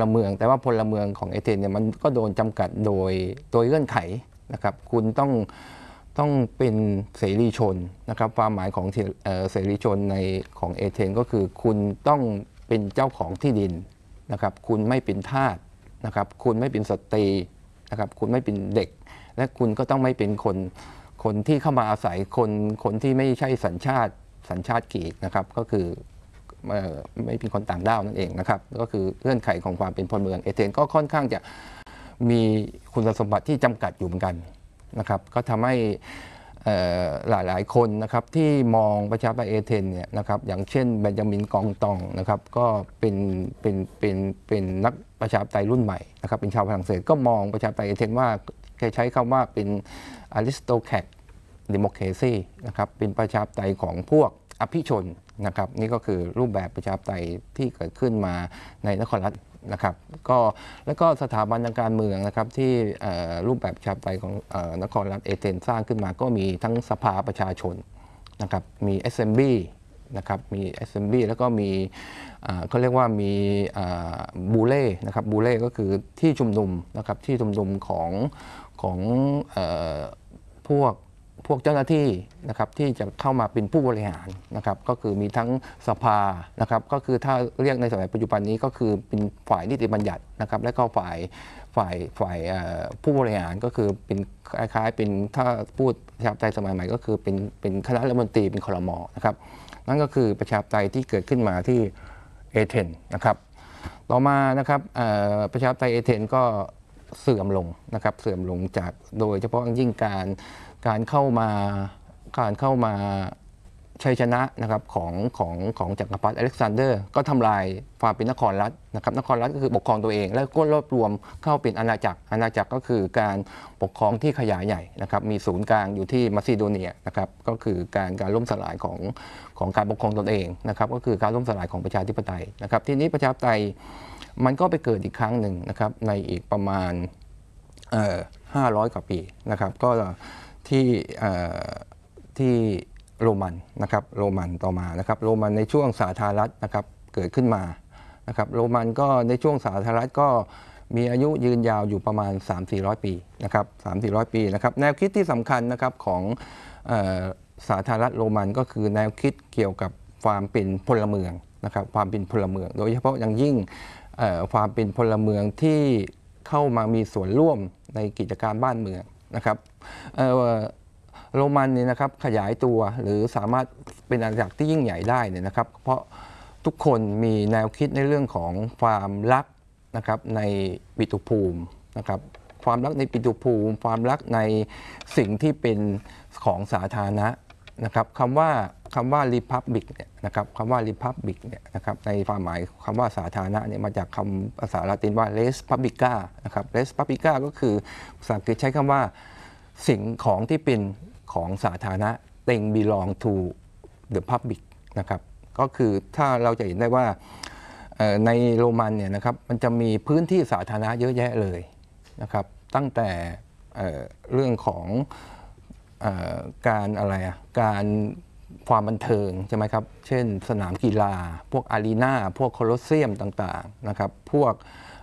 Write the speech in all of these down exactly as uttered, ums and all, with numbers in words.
ลเมืองแต่ว่าพลเมืองของเอเธนเนี่ยมันก็โดนจำกัดโดยโดยเงื่อนไขนะครับคุณต้องต้องเป็นเสรีชนนะครับความหมายของเสรีชนในของเอเธนก็คือคุณต้องเป็นเจ้าของที่ดินนะครับคุณไม่เป็นทาสนะครับคุณไม่เป็นสตรีนะครับคุณไม่เป็นเด็กและคุณก็ต้องไม่เป็นคนคนที่เข้ามาอาศัยคนคนที่ไม่ใช่สัญชาติสัญชาติกรีกนะครับก็คือไม่เป็นคนต่างด้าวนั่นเองนะครับก็คือเงื่อนไขของความเป็นพลเมืองเอเธนก็ค่อนข้างจะมีคุณสมบัติที่จำกัดอยู่เหมือนกันนะครับก็ทำให้หลายหลายคนนะครับที่มองประชาธิปไตยเอเธนเนี่ยนะครับอย่างเช่นเบนจามินกองตองนะครับก็เป็นเป็นเป็นเป็นนักประชาธิปไตยรุ่นใหม่นะครับเป็นชาวฝรั่งเศสก็มองประชาธิปไตยเอเธนว่าแกใช้คำว่าเป็นอริสโตแครตดิโมเครซีนะครับเป็นประชาธิปไตยของพวกอภิชนนะครับนี่ก็คือรูปแบบประชาธิปไตยที่เกิดขึ้นมาในนครรัฐนะครับก็แล้วก็สถาบันทางการเมืองนะครับที่รูปแบบประชาธิปไตยของนครรัฐเอเธนสร้างขึ้นมาก็มีทั้งสภาประชาชนนะครับมี Assembly นะครับมี Assembly แล้วก็มีเขาเรียกว่ามีบูเล่นะครับบูเล่ก็คือที่ชุมนุมนะครับที่ชุมนุมของของพวกพวกเจ้าหน้าที่นะครับที่จะเข้ามาเป็นผู้บริหารนะครับก็คือมีทั้งสภานะครับก็คือถ้าเรียกในสมัยปัจจุบันนี้ก็คือเป็นฝ่ายนิติบัญญัตินะครับและก็ฝ่ายฝ่ายฝ่ายผู้บริหารก็คือเป็นคล้ายๆเป็นถ้าพูดประชาธิปไตยสมัยใหม่ก็คือเป็นเป็นคณะรัฐมนตรีเป็นครม.นะครับนั่นก็คือประชาธิปไตยที่เกิดขึ้นมาที่เอเธนนะครับต่อมานะครับประชาธิปไตยเอเธนก็เสื่อมลงนะครับเสื่อมลงจากโดยเฉพาะยิ่งการการเข้ามาการเข้ามาชัยชนะนะครับของของของจักรพรรดิอเล็กซานเดอร์ก็ทำลายความเป็นนครรัฐนะครับนครรัฐก็คือปกครองตัวเองแล้วก็รวบรวมเข้าเป็นอาณาจักรอาณาจักรก็คือการปกครองที่ขยายใหญ่นะครับมีศูนย์กลางอยู่ที่มาซิโดเนียนะครับก็คือการการล่มสลายของของการปกครองตนเองนะครับก็คือการล่มสลายของประชาธิปไตยนะครับทีนี้ประชาธิปไตยมันก็ไปเกิดอีกครั้งหนึ่งนะครับในอีกประมาณห้าร้อยกว่าปีนะครับก็ที่ที่โรมันนะครับโรมันต่อมานะครับโรมันในช่วงสาธารณรัฐนะครับเกิดขึ้นมานะครับโรมันก็ในช่วงสาธารณรัฐก็มีอายุยืนยาวอยู่ประมาณ สามถึงสี่ร้อย ปีนะครับ สามถึงสี่ร้อย ปีนะครับแนวคิดที่สำคัญนะครับของสาธารณรัฐโรมันก็คือแนวคิดเกี่ยวกับความเป็นพลเมืองนะครับความเป็นพลเมืองโดยเฉพาะอย่างยิ่งความเป็นพลเมืองที่เข้ามามีส่วนร่วมในกิจการบ้านเมืองนะครับโรมันเนี่ยนะครับขยายตัวหรือสามารถเป็นอาณาจักรที่ยิ่งใหญ่ได้เนี่ยนะครับเพราะทุกคนมีแนวคิดในเรื่องของความรักนะครับในปิตุภูมินะครับความรักในปิตุภูมิความรักในสิ่งที่เป็นของสาธารณะนะครับคำว่าคำว่า republic เนี่ยนะครับคำว่า republic เนี่ยนะครับในความหมายคำว่าสาธารณะเนี่ยมาจากคำภาษาละตินว่า res publica นะครับ res publica ก็คือภาษาอังกฤษใช้คำว่าสิ่งของที่เป็นของสาธารณะ thing belong to the public นะครับก็คือถ้าเราจะเห็นได้ว่าในโรมันเนี่ยนะครับมันจะมีพื้นที่สาธารณะเยอะแยะเลยนะครับตั้งแต่เรื่องของการอะไรอ่ะการความบันเทิงใช่ไหมครับเช่นสนามกีฬาพวกอารีนาพวกโคลอสเซียมต่างๆนะครับพวก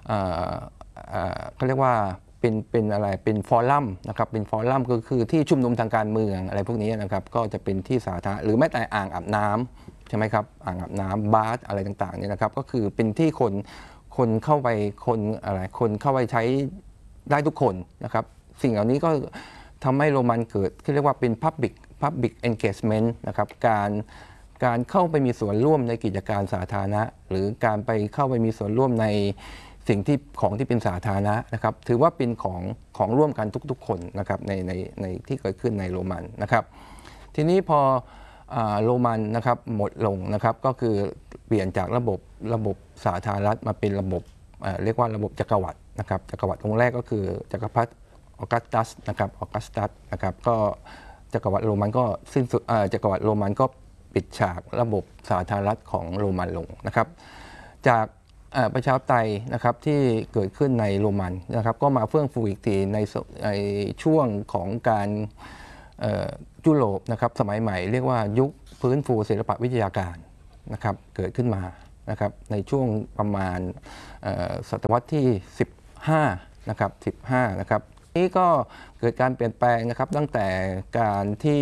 เขาเรียกว่าเป็นเป็นอะไรเป็นฟอรัมนะครับเป็นฟอรัมก็คือที่ชุมนุมทางการเมืองอะไรพวกนี้นะครับก็จะเป็นที่สาธารณะหรือแม้แต่อ่างอาบน้ำใช่ไหมครับอ่างอาบน้ำบาร์อะไรต่างๆเนี่ยนะครับก็คือเป็นที่คนคนเข้าไปคนอะไรคนเข้าไปใช้ได้ทุกคนนะครับสิ่งเหล่านี้ก็ทำให้โรมันเกิดที่เรียกว่าเป็น public public engagement นะครับการการเข้าไปมีส่วนร่วมในกิจการสาธารณะหรือการไปเข้าไปมีส่วนร่วมในสิ่งที่ของที่เป็นสาธารณะนะครับถือว่าเป็นของของร่วมกันทุกๆคนนะครับในในในที่เกิดขึ้นในโรมันนะครับทีนี้พอโรมันนะครับหมดลงนะครับก็คือเปลี่ยนจากระบบระบบสาธารณรัฐมาเป็นระบบเรียกว่าระบบจักรวรรดินะครับจักรวรรดิองค์แรกก็คือจักรพรรดิออกัสตัสนะครับออกัสตัสนะครับก็จักรวรรดิโรมันก็สิ้นสุดจักรวรรดิโรมันก็ปิดฉากระบบสาธารณรัฐของโรมันลงนะครับจากประชาธิปไตยนะครับที่เกิดขึ้นในโรมันนะครับก็มาเฟื่องฟูอีกทีในในช่วงของการยุโรปนะครับสมัยใหม่เรียกว่ายุคฟื้นฟูศิลปวิทยาการนะครับเกิดขึ้นมานะครับในช่วงประมาณศตวรรษที่สิบห้านะครับสิบห้านะครับนี้ก็เกิดการเปลี่ยนแปลงนะครับตั้งแต่การที่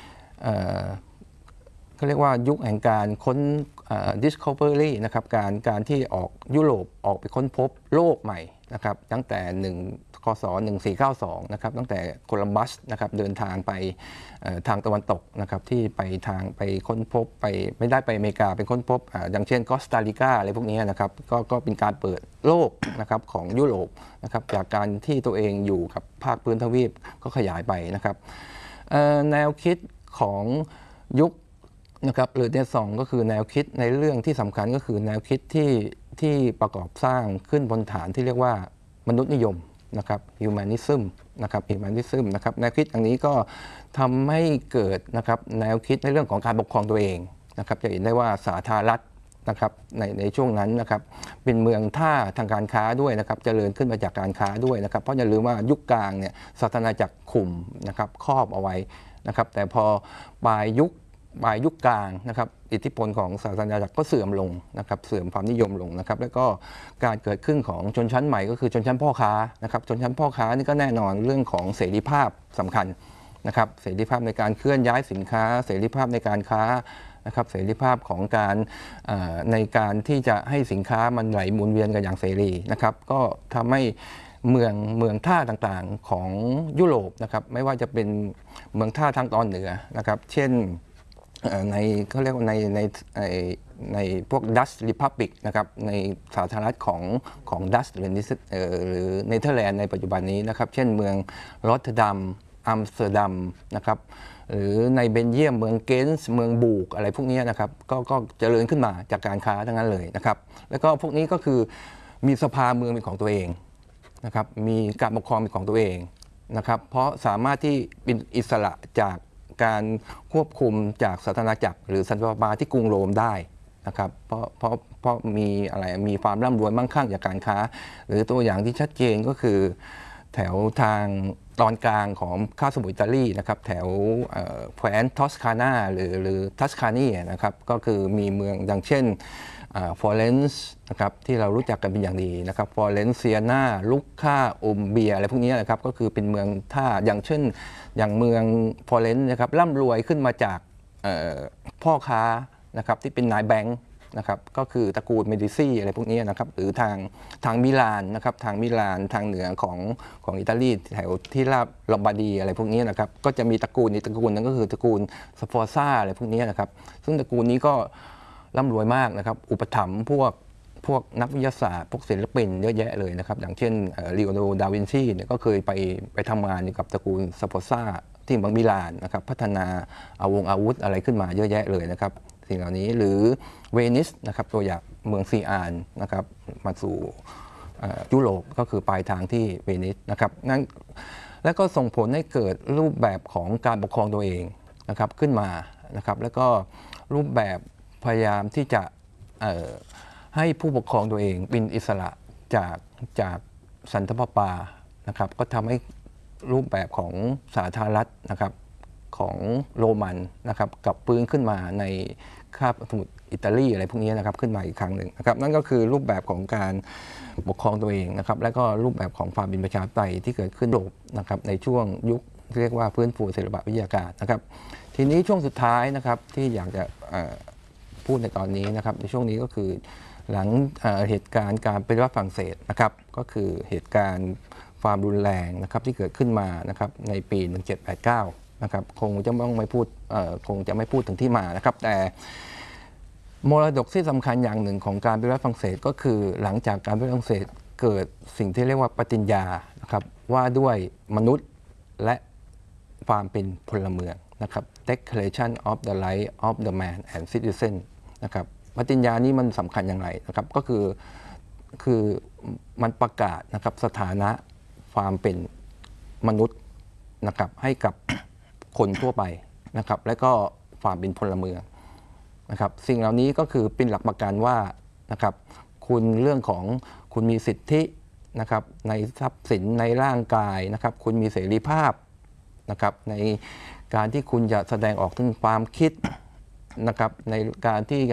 เขาเรียกว่ายุคแห่งการค้น discovery นะครับการการที่ออกยุโรปออกไปค้นพบโลกใหม่นะครับตั้งแต่หนึ่งคศหนึ่งสี่เก้าสองนะครับตั้งแต่โคลัมบัสนะครับเดินทางไปทางตะวันตกนะครับที่ไปทางไปค้นพบไปไม่ได้ไปอเมริกาไปค้นพบอย่างเช่นคอสตาริกาอะไรพวกนี้นะครับก็ก็เป็นการเปิดโลกนะครับของยุโรปนะครับจากการที่ตัวเองอยู่กับภาคพื้นทวีปก็ขยายไปนะครับแนวคิดของยุคนะครับหรือเนสองก็คือแนวคิดในเรื่องที่สำคัญก็คือแนวคิดที่ที่ประกอบสร้างขึ้นบนฐานที่เรียกว่ามนุษยนิยมนะครับ humanism นะครับ humanism นะครับแนวคิดอย่างนี้ก็ทำให้เกิดนะครับแนวคิดในเรื่องของการปกครองตัวเองนะครับจะเห็นได้ว่าสาธารณรัฐนะครับในในช่วงนั้นนะครับเป็นเมืองท่าทางการค้าด้วยนะครับเจริญขึ้นมาจากการค้าด้วยนะครับเพราะอย่าลืมว่ายุคกลางเนี่ยศาสนาจักรคุมนะครับครอบเอาไว้นะครับแต่พอปลายยุคปลายยุคกลางนะครับอิทธิพลของศาสนาจักรก็เสื่อมลงนะครับเสื่อมความนิยมลงนะครับแล้วก็การเกิดขึ้นของชนชั้นใหม่ก็คือชนชั้นพ่อค้านะครับชนชั้นพ่อค้านี่ก็แน่นอนเรื่องของเสรีภาพสำคัญนะครับเสรีภาพในการเคลื่อนย้ายสินค้าเสรีภาพในการค้านะครับเสรีภาพของการในการที่จะให้สินค้ามันไหลหมุนเวียนกันอย่างเสรีนะครับก็ทำให้เมืองเมืองท่าต่างๆของยุโรปนะครับไม่ว่าจะเป็นเมืองท่าทางตอนเหนือนะครับเช่นในเขาเรียกว่าในในในพวกดัชรีพับบิกนะครับในสาธารณรัฐของของดัชหรือหรือเนเธอร์แลนด์ในปัจจุบันนี้นะครับเช่นเมืองรอตเทอร์ดัมอัมสเตอร์ดัมนะครับหรือในเบลเยียมเมืองเกนส์เมืองบูกอะไรพวกนี้นะครับก็ก็เจริญขึ้นมาจากการค้าทั้งนั้นเลยนะครับแล้วก็พวกนี้ก็คือมีสภาเมืองเป็นของตัวเองนะครับมีการปกครองเป็นของตัวเองนะครับเพราะสามารถที่เป็นอิสระจากการควบคุมจากศาสนาจักรหรือสันติภาพที่กรุงโรมได้นะครับเพราะเพราะเพราะมีอะไรมีความร่ำรวยมั่งคั่งจากการค้าหรือตัวอย่างที่ชัดเจนก็คือแถวทางตอนกลางของคาบสมุทรอิตาลีนะครับแถวแคว้นทอสคานาหรือหรือทัสคานีนะครับก็คือมีเมืองอย่างเช่นฟลอเรนซ์นะครับที่เรารู้จักกันเป็นอย่างดีนะครับฟลอเรนซ์เซียนาลุคคาอุมเบียอะไรพวกนี้นะครับก็คือเป็นเมืองท่าอย่างเช่นอย่างเมืองฟลอเรนซ์นะครับร่ำรวยขึ้นมาจากพ่อค้านะครับที่เป็นนายแบงค์นะครับก็คือตระกูลเมดิซี่อะไรพวกนี้นะครับหรือทางทางมิลานนะครับทางมิลานทางเหนือของของอิตาลีแถวที่ราบลอมบาร์ดีอะไรพวกนี้นะครับก็จะมีตระกูลในตระกูลนั้นก็คือตระกูลสฟอร์ซ่าอะไรพวกนี้นะครับซึ่งตระกูลนี้ก็ร่ำรวยมากนะครับอุปถัมภ์พวกพวกนักวิทยาศาสตร์พวกศิลปินเยอะแยะเลยนะครับอย่างเช่นลีโอนาร์โด ดาวินชีเนี่ยก็เคยไปไปทำงานอยู่กับตระกูลสฟอร์ซ่าที่เมืองมิลานนะครับพัฒนาอาวงอาวุธอะไรขึ้นมาเยอะแยะเลยนะครับสิ่งเหล่านี้หรือเวนิสนะครับตัวอย่างเมืองซีอานนะครับมาสู่ยุโรปก็คือปลายทางที่เวนิสนะครับนั่นแล้วก็ส่งผลให้เกิดรูปแบบของการปกครองตัวเองนะครับขึ้นมานะครับแล้วก็รูปแบบพยายามที่จะให้ผู้ปกครองตัวเองเป็นอิสระจากจากสันทปปานะครับก็ทำให้รูปแบบของสาธารณรัฐนะครับของโรมันนะครับกับปืนขึ้นมาในคาบสมุทรอิตาลีอะไรพวกนี้นะครับขึ้นมาอีกครั้งหนึ่งนะครับนั่นก็คือรูปแบบของการปกครองตัวเองนะครับและก็รูปแบบของความเป็นประชาธิปไตยที่เกิดขึ้นโลกนะครับในช่วงยุคเรียกว่าฟื้นฟูศิลปวิทยาการนะครับทีนี้ช่วงสุดท้ายนะครับที่อยากจะพูดในตอนนี้นะครับในช่วงนี้ก็คือหลังเหตุการณ์การปฏิวัติฝรั่งเศสนะครับก็คือเหตุการณ์ความรุนแรงนะครับที่เกิดขึ้นมานะครับในปีหนึ่งเจ็ดแปดเก้านะครับคงจะต้องไม่พูดคงจะไม่พูดถึงที่มานะครับแต่มรดกที่สำคัญอย่างหนึ่งของการปฏิวัติฝรั่งเศสก็คือหลังจากการปฏิวัติฝรั่งเศสเกิดสิ่งที่เรียกว่าปฏิญญานะครับว่าด้วยมนุษย์และความเป็นพลเมืองนะครับ Declaration of the Right of the Man and Citizen นะครับปฏิญญานี้มันสำคัญอย่างไรนะครับก็คือคือมันประกาศนะครับสถานะความเป็นมนุษย์นะครับให้กับคนทั่วไปนะครับและก็ความเป็นพลเมืองนะครับสิ่งเหล่านี้ก็คือเป็นหลักประกันว่านะครับคุณเรื่องของคุณมีสิทธินะครับในทรัพย์สินในร่างกายนะครับคุณมีเสรีภาพนะครับในการที่คุณจะแสดงออกถึงความคิดนะครับในการที่จะ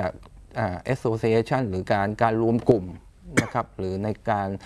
อ่า association หรือการการรวมกลุ่มนะครับหรือในการ